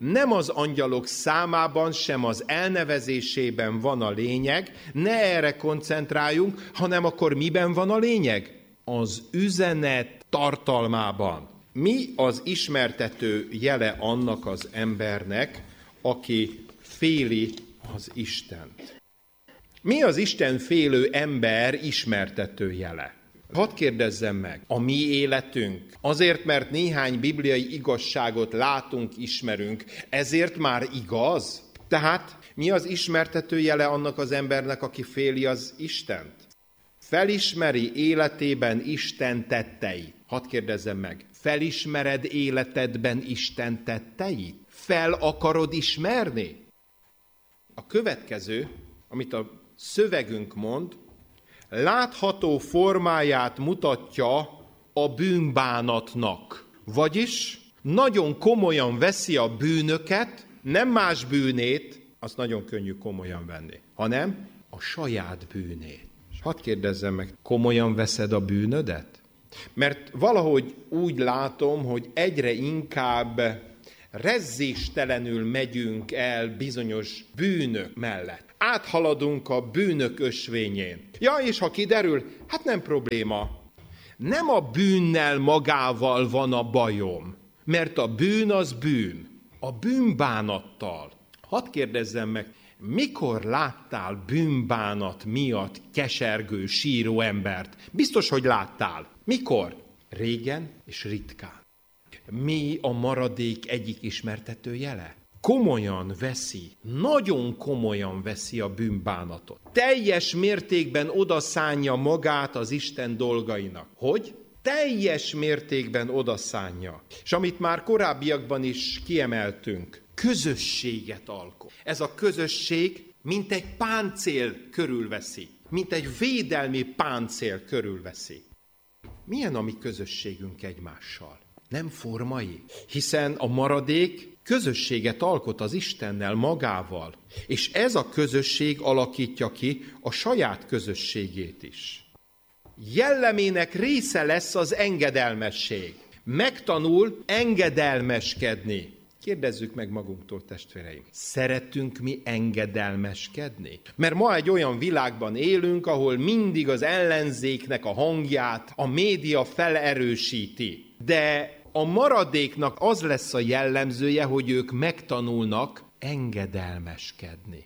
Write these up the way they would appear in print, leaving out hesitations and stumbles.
nem az angyalok számában, sem az elnevezésében van a lényeg, ne erre koncentráljunk, hanem akkor miben van a lényeg? Az üzenet tartalmában. Mi az ismertető jele annak az embernek, aki féli az Istent? Mi az Isten félő ember ismertető jele? Hadd kérdezzem meg, a mi életünk azért, mert néhány bibliai igazságot látunk, ismerünk, ezért már igaz? Tehát mi az ismertető jele annak az embernek, aki féli az Istent? Felismeri életében Isten tetteit. Hadd kérdezzem meg, felismered életedben Isten tetteit? Fel akarod ismerni? A következő, amit a szövegünk mond, látható formáját mutatja a bűnbánatnak. Vagyis nagyon komolyan veszi a bűnöket, nem más bűnét, azt nagyon könnyű komolyan venni, hanem a saját bűnét. És hadd kérdezzem meg, komolyan veszed a bűnödet? Mert valahogy úgy látom, hogy egyre inkább rezzéstelenül megyünk el bizonyos bűnök mellett. Áthaladunk a bűnök ösvényén. Ja, és ha kiderül, hát nem probléma. Nem a bűnnel magával van a bajom, mert a bűn az bűn. A bűnbánattal. Hadd kérdezzem meg, mikor láttál bűnbánat miatt kesergő, síró embert? Biztos, hogy láttál. Mikor? Régen és ritkán. Mi a maradék egyik ismertető jele? Komolyan veszi, nagyon komolyan veszi a bűnbánatot. Teljes mértékben odaszánja magát az Isten dolgainak. Hogy? Teljes mértékben odaszánja. És amit már korábbiakban is kiemeltünk, közösséget alkot. Ez a közösség mint egy páncél körülveszi, mint egy védelmi páncél körülveszi. Milyen a mi közösségünk egymással? Nem formai, hiszen a maradék közösséget alkot az Istennel magával, és ez a közösség alakítja ki a saját közösségét is. Jellemének része lesz az engedelmesség. Megtanul engedelmeskedni. Kérdezzük meg magunktól, testvéreim, szeretünk mi engedelmeskedni? Mert ma egy olyan világban élünk, ahol mindig az ellenzéknek a hangját a média felerősíti. De a maradéknak az lesz a jellemzője, hogy ők megtanulnak engedelmeskedni.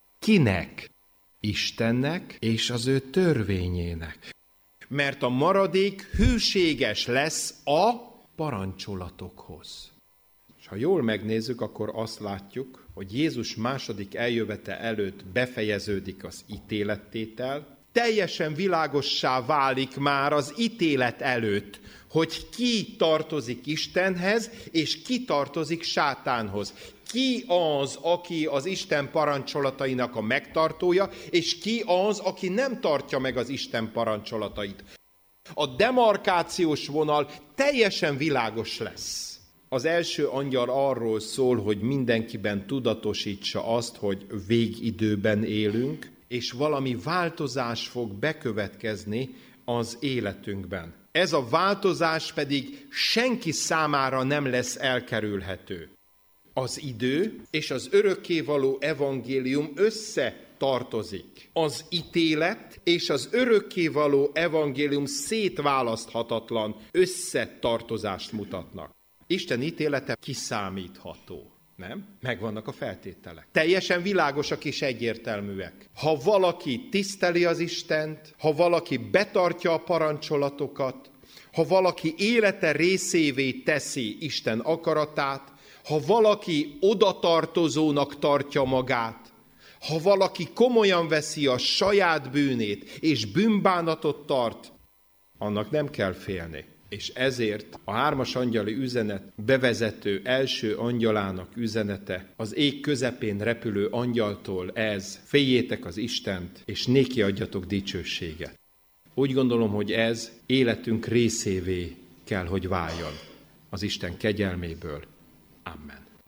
Kinek? Istennek és az ő törvényének. Mert a maradék hűséges lesz a parancsolatokhoz. És ha jól megnézzük, akkor azt látjuk, hogy Jézus második eljövete előtt befejeződik az ítélettétel, teljesen világossá válik már az ítélet előtt, hogy ki tartozik Istenhez, és ki tartozik sátánhoz. Ki az, aki az Isten parancsolatainak a megtartója, és ki az, aki nem tartja meg az Isten parancsolatait. A demarkációs vonal teljesen világos lesz. Az első angyal arról szól, hogy mindenkiben tudatosítsa azt, hogy végidőben élünk, és valami változás fog bekövetkezni az életünkben. Ez a változás pedig senki számára nem lesz elkerülhető. Az idő és az örökkévaló evangélium összetartozik. Az ítélet és az örökkévaló evangélium szétválaszthatatlan összetartozást mutatnak. Isten ítélete kiszámítható. Nem? Megvannak a feltételek. Teljesen világosak és egyértelműek. Ha valaki tiszteli az Istent, ha valaki betartja a parancsolatokat, ha valaki élete részévé teszi Isten akaratát, ha valaki odatartozónak tartja magát, ha valaki komolyan veszi a saját bűnét és bűnbánatot tart, annak nem kell félni. És ezért a 3. angyali üzenet bevezető első angyalának üzenete az ég közepén repülő angyaltól ez: féljétek az Istent, és néki adjatok dicsőséget. Úgy gondolom, hogy ez életünk részévé kell, hogy váljon az Isten kegyelméből. Amen.